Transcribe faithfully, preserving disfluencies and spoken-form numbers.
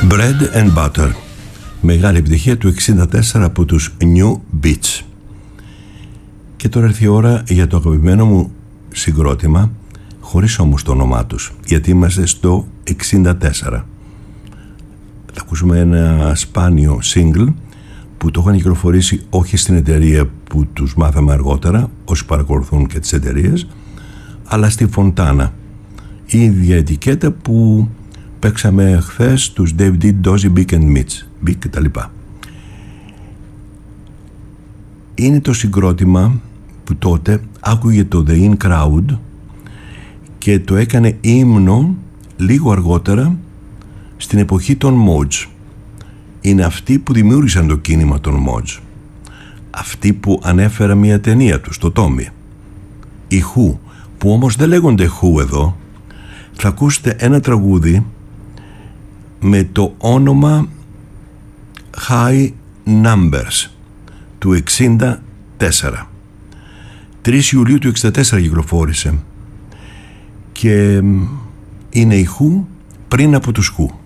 Bread and Butter, μεγάλη επιτυχία του εξήντα τέσσερα από τους New Beats. Και τώρα έρθει η ώρα για το αγαπημένο μου συγκρότημα, χωρίς όμως το όνομά τους, γιατί είμαστε στο εξήντα τέσσερα. Θα ακούσουμε ένα σπάνιο single που το είχαν κυκλοφορήσει όχι στην εταιρεία που τους μάθαμε αργότερα, όσοι παρακολουθούν και τις εταιρείες, αλλά στη Fontana, η ίδια ετικέτα που παίξαμε χθες τους Dave D, Dozy, Big and Mitch, Big κτλ. Είναι το συγκρότημα που τότε άκουγε το The In Crowd και το έκανε ύμνο λίγο αργότερα στην εποχή των Mods. Είναι αυτοί που δημιούργησαν το κίνημα των Mods, αυτοί που ανέφερα μια ταινία τους, το Tommy. Οι Who, που όμως δεν λέγονται Who εδώ. Θα ακούσετε ένα τραγούδι με το όνομα High Numbers του εξήντα τέσσερα. τρεις Ιουλίου του εξήντα τέσσερα κυκλοφόρησε και είναι οι Who πριν από τους Who.